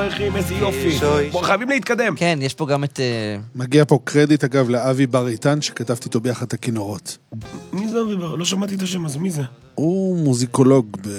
שמחים, איזה יופי. חייבים להתקדם. כן, יש פה גם את... מגיע פה קרדיט, אגב, לאבי בר איתן, שכתבתי איתו ביחד את הכינורות. מי זה אבי בר? לא שמעתי את השם, אז מי זה? הוא מוזיקולוג